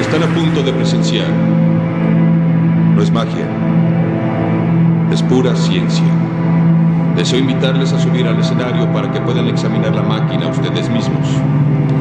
que están a punto de presenciar no es magia, es pura ciencia. Deseo invitarles a subir al escenario para que puedan examinar la máquina ustedes mismos.